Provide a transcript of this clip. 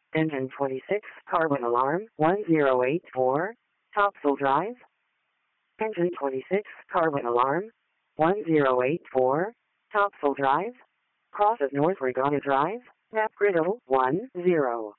Engine 26, carbon alarm 1084, Topsail Drive. Engine 26, carbon alarm 1084, Topsail Drive. Cross of North Regatta Drive, map grid 010.